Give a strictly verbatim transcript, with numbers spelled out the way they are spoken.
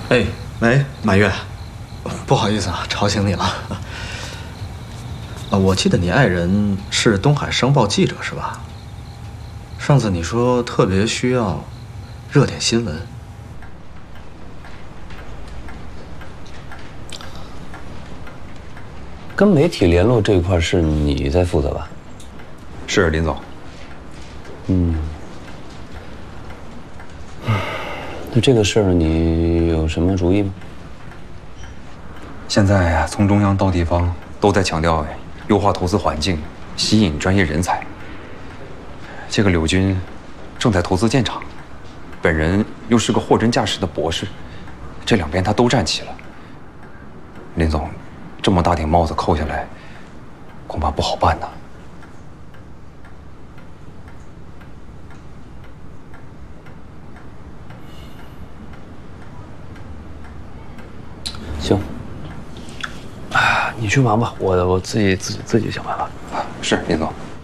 哎，喂，满月，不好意思啊，吵醒你了。啊，我记得你爱人是东海商报记者是吧？上次你说特别需要热点新闻。 跟媒体联络这一块是你在负责吧？ 是林总。 嗯。那这个事儿你有什么主意吗？ 现在呀，从中央到地方都在强调哎，优化投资环境，吸引专业人才。这个柳军正在投资建厂，本人又是个货真价实的博士，这两边他都占齐了。林总，这么大顶帽子扣下来，恐怕不好办呐。 行，啊，你去忙吧，我我自己自己自己想办法。 啊，是林总。